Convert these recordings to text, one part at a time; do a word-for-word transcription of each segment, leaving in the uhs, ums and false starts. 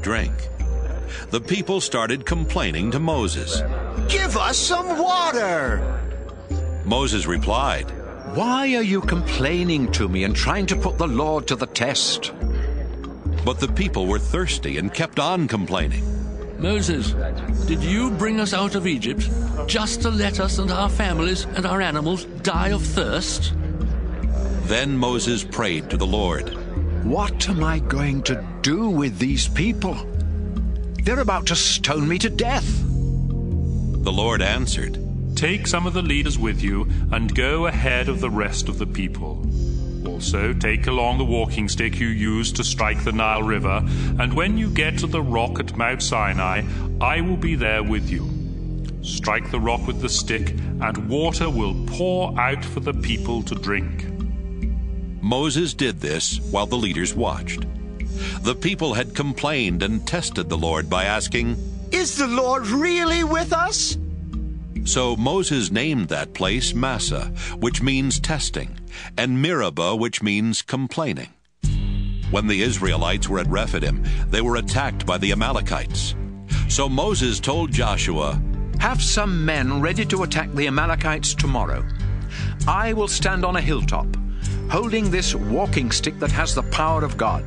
drink. The people started complaining to Moses. "Give us some water!" Moses replied, "Why are you complaining to me and trying to put the Lord to the test?" But the people were thirsty and kept on complaining. "Moses, did you bring us out of Egypt just to let us and our families and our animals die of thirst?" Then Moses prayed to the Lord. "What am I going to do with these people? They're about to stone me to death." The Lord answered, "Take some of the leaders with you and go ahead of the rest of the people. Also take along the walking stick you used to strike the Nile River, and when you get to the rock at Mount Sinai, I will be there with you. Strike the rock with the stick, and water will pour out for the people to drink." Moses did this while the leaders watched. The people had complained and tested the Lord by asking, "Is the Lord really with us?" So Moses named that place Massah, which means testing, and Meribah, which means complaining. When the Israelites were at Rephidim, they were attacked by the Amalekites. So Moses told Joshua, "Have some men ready to attack the Amalekites tomorrow. I will stand on a hilltop, holding this walking stick that has the power of God."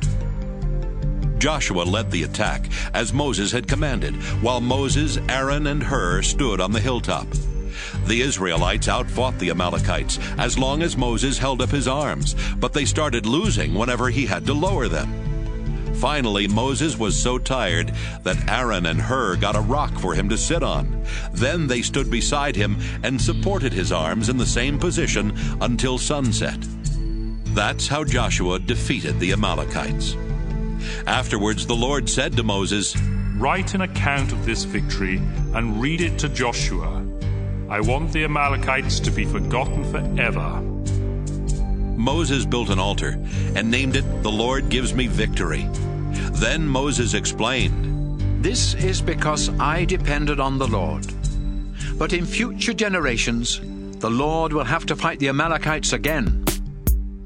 Joshua led the attack, as Moses had commanded, while Moses, Aaron, and Hur stood on the hilltop. The Israelites outfought the Amalekites as long as Moses held up his arms, but they started losing whenever he had to lower them. Finally, Moses was so tired that Aaron and Hur got a rock for him to sit on. Then they stood beside him and supported his arms in the same position until sunset. That's how Joshua defeated the Amalekites. Afterwards, the Lord said to Moses, "Write an account of this victory and read it to Joshua. I want the Amalekites to be forgotten forever." Moses built an altar and named it, "The Lord Gives Me Victory." Then Moses explained, "This is because I depended on the Lord. But in future generations, the Lord will have to fight the Amalekites again.